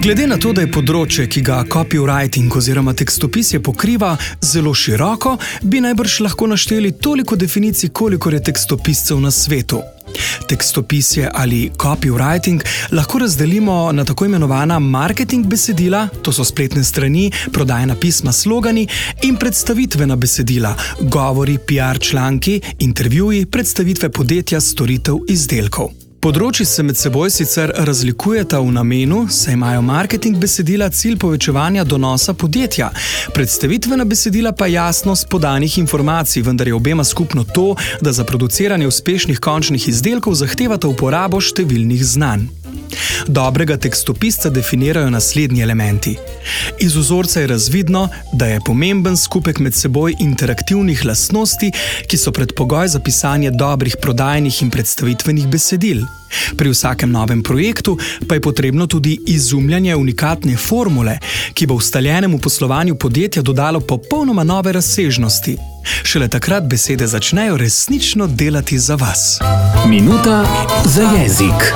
Glede na to, da je področje, ki ga copywriting oziroma tekstopisje pokriva, zelo široko, bi najbrž lahko našteli toliko definicij, kolikor je tekstopiscev na svetu. Tekstopisje ali copywriting lahko razdelimo na tako imenovana marketing besedila, to so spletne strani, prodajna pisma, slogani in predstavitvena besedila, govori, PR članki, intervjuji, predstavitve podjetja, storitev, izdelkov. Področji se med seboj sicer razlikujeta v namenu, saj imajo marketing besedila cilj povečevanja donosa podjetja, predstavitvena besedila pa jasnost podanih informacij, vendar je obema skupno to, da za produciranje uspešnih končnih izdelkov zahtevata uporabo številnih znanj. Dobrega tekstopisca definirajo naslednji elementi. Iz vzorca je razvidno, da je pomemben skupek med seboj interaktivnih lastnosti, ki so predpogoj za pisanje dobrih prodajnih in predstavitvenih besedil. Pri vsakem novem projektu pa je potrebno tudi izumljanje unikatne formule, ki bo ustaljenemu poslovanju podjetja dodalo popolnoma nove razsežnosti. Šele takrat besede začnejo resnično delati za vas. Minuta za jezik.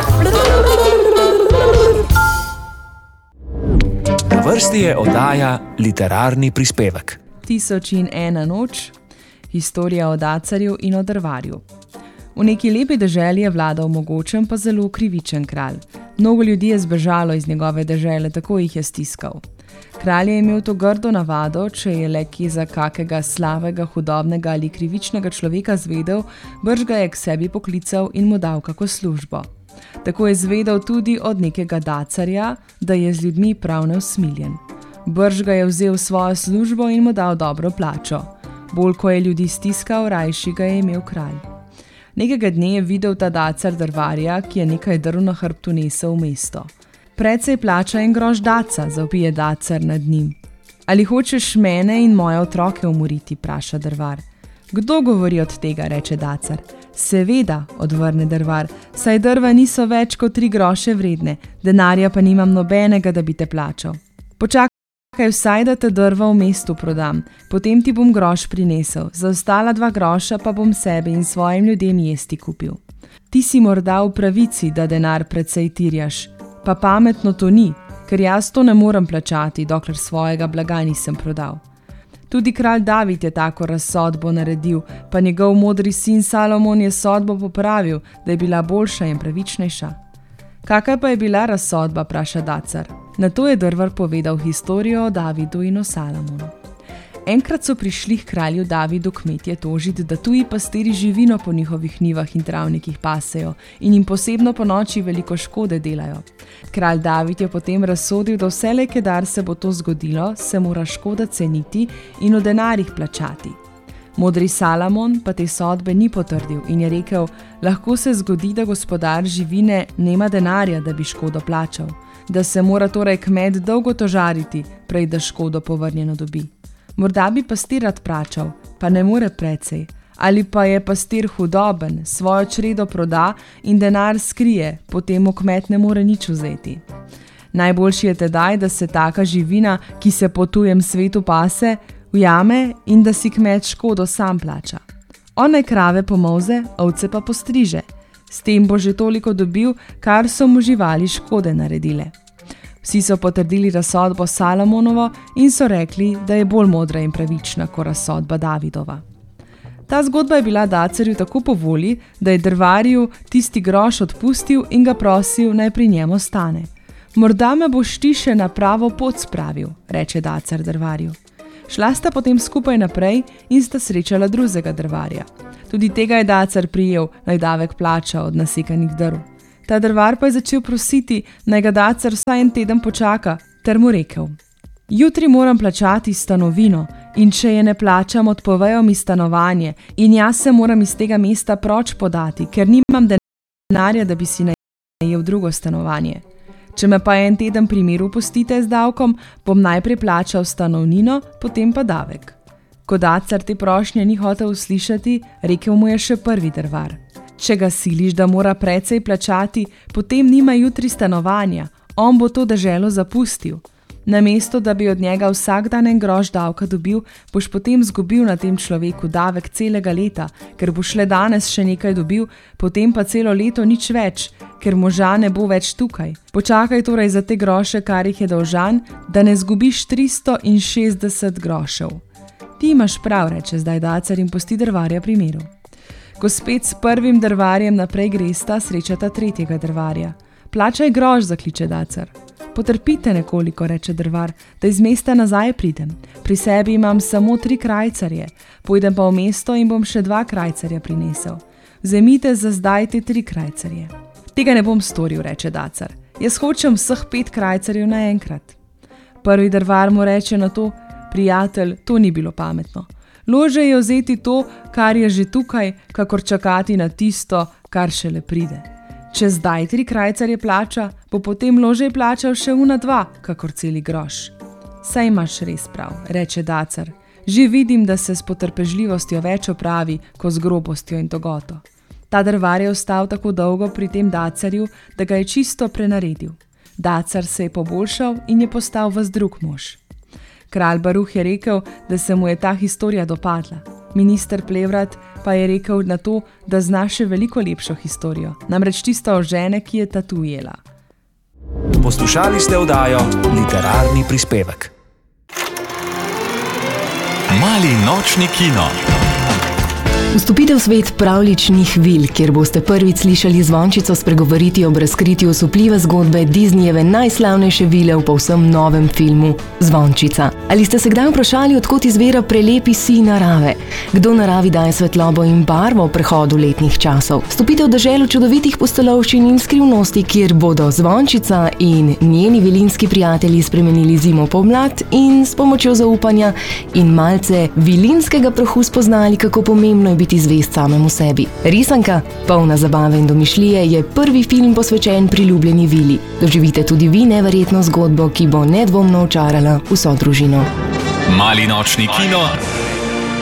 Na vrsti je oddaja Literarni prispevek. 1001 noč, historija o dacarju in o drvarju. V neki lepi deželi je vladal mogočen pa zelo krivičen kralj. Mnogo ljudi je zbežalo iz njegove dežele, tako jih je stiskal. Kralj je imel to grdo navado, če je le kje za kakega slavega, hudobnega ali krivičnega človeka zvedel, brž ga je k sebi poklical in mu dal kako službo. Tako je zvedel tudi od nekega dacarja, da je z ljudmi prav neusmiljen. Brž ga je vzel svojo službo in mu dal dobro plačo. Bolj ko je ljudi stiskal, rajši ga je imel kralj. Nekega dne je videl ta dacar drvarja, ki je nekaj drv na hrbtu nesel v mesto. Precej plača en groš daca, zavpije dacar nad njim. Ali hočeš mene in moje otroke umoriti, vpraša drvar. Kdo govori od tega, reče dacar. Seveda, odvrne drvar, saj drva niso več kot 3 groše vredne, denarja pa nimam nobenega, da bi te plačal. Počakaj vsaj, da te drva v mestu prodam, potem ti bom groš prinesel, za ostala 2 groša pa bom sebi in svojim ljudem jesti kupil. Ti si morda v pravici, da denar precej tirjaš, pa pametno to ni, ker jaz to ne morem plačati, dokler svojega blaga nisem prodal. Tudi kralj David je tako razsodbo naredil, pa njegov modri sin Salomon je sodbo popravil, da je bila boljša in pravičnejša. Kakaj pa je bila razsodba, vpraša dacar. Na to je drvar povedal historijo o Davidu in o Salomonu. Enkrat so prišli k kralju Davidu kmetje tožiti, da tuji pastiri živino po njihovih njivah in travnikih pasejo in jim posebno po noči veliko škode delajo. Kralj David je potem razsodil, da vselej, kedar se bo to zgodilo, se mora škoda ceniti in v denarjih plačati. Modri Salomon pa te sodbe ni potrdil in je rekel, lahko se zgodi, da gospodar živine nema denarja, da bi škodo plačal, da se mora torej kmet dolgo tožariti, prej da škodo povrnjeno dobi. Morda bi pastir rad plačal, pa ne more precej, ali pa je pastir hudoben, svojo čredo proda in denar skrije, potem mu kmet ne more nič vzeti. Najboljši je tedaj, da se taka živina, ki se po tujem svetu pase, ujame in da si kmet škodo sam plača. On naj krave pomolze, ovce pa postriže. S tem bo že toliko dobil, kar so mu živali škode naredile. Vsi so potrdili razsodbo Salomonovo in so rekli, da je bolj modra in pravična kot razsodba Davidova. Ta zgodba je bila dacarju tako po volji, da je drvarju tisti groš odpustil in ga prosil, naj pri njemu ostane. Morda me boš ti še na pravo pot spravil, reče dacar drvarju. Šla sta potem skupaj naprej in sta srečala drugega drvarja. Tudi tega je dacar prijel, naj davek plača od nasekanih drv. Ta drvar pa je začel prositi, naj ga dacar vsaj en teden počaka, ter mu rekel: jutri moram plačati stanovino in če je ne plačam, odpovejo mi stanovanje in jaz se moram iz tega mesta proč podati, ker nimam denarja, da bi si najel drugo stanovanje. Če me pa en teden pri miru pustite z davkom, bom najprej plačal stanovnino, potem pa davek. Ko dacar te prošnje ni hotel uslišati, rekel mu je še prvi drvar: če ga siliš, da mora precej plačati, potem nima jutri stanovanja, on bo to deželo zapustil. Namesto, da bi od njega vsak dan en groš davka dobil, boš potem zgubil na tem človeku davek celega leta, ker boš le danes še nekaj dobil, potem pa celo leto nič več, ker moža ne bo več tukaj. Počakaj torej za te groše, kar jih je dolžan, da ne zgubiš 360 grošev. Ti imaš prav, reče zdaj dacar in pusti drvarja pri miru. Ko spet s prvim drvarjem naprej gresta, srečata tretjega drvarja. Plačaj groš, zakliče dacar. Potrpite nekoliko, reče drvar, da iz mesta nazaj pridem. Pri sebi imam samo 3 krajcarje, pojdem pa v mesto in bom še 2 krajcarja prinesel. Vzemite za zdaj te 3 krajcarje. Tega ne bom storil, reče dacar. Jaz hočem vseh 5 krajcarjev naenkrat. Prvi drvar mu reče na to: prijatelj, to ni bilo pametno. Lože je vzeti to, kar je že tukaj, kakor čakati na tisto, kar šele pride. Če zdaj 3 krajcarje plača, bo potem lože plačal še 2, kakor celi groš. Saj imaš res prav, reče dacar. Že vidim, da se s potrpežljivostjo več opravi, ko z grobostjo in togoto. Ta drvar je ostal tako dolgo pri tem dacarju, da ga je čisto prenaredil. Dacar se je poboljšal in je postal ves drug mož. Kralj Baruh je rekel, da se mu je ta historija dopadla. Minister Plevrat pa je rekel na to, da zna še veliko lepšo historijo, namreč tisto o žene, ki je tatu jela. Poslušali ste oddajo Literarni prispevek. Mali nočni kino. Vstopite v svet pravljičnih vil, kjer boste prvič slišali Zvončico spregovoriti ob razkritju osupljive zgodbe Disneyjeve najslavnejše vile v povsem novem filmu Zvončica. Ali ste se kdaj vprašali, odkot izvira prelepi sij narave? Kdo naravi daje svetlobo in barvo v prehodu letnih časov? Vstopite v deželo čudovitih pustolovščin in skrivnosti, kjer bodo Zvončica in njeni vilinski prijatelji spremenili zimo v pomlad in s pomočjo zaupanja in malce vilinskega prahu spoznali, kako pomembno je biti zvest samemu sebi. Risanka, polna zabave in domišljije, je prvi film posvečen priljubljeni vili. Doživite tudi vi neverjetno zgodbo, ki bo nedvomno očarala vso družino. Mali nočni kino.